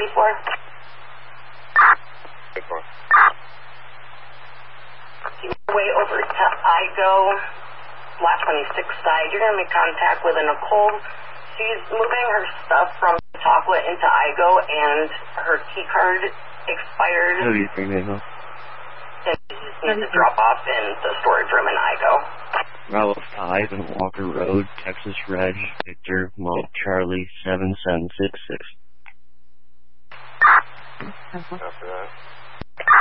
1044. Your way over to Igo, lot 26 side. You're going to make contact with a Nicole. She's moving her stuff from Chautauqua into Igo, and her key card expired. Who do you think they know? And she just needs to drop off in the storage room in Igo. Bravo 5 and Walker Road, Texas Reg, Victor, Malt, Charlie, 7766. After that.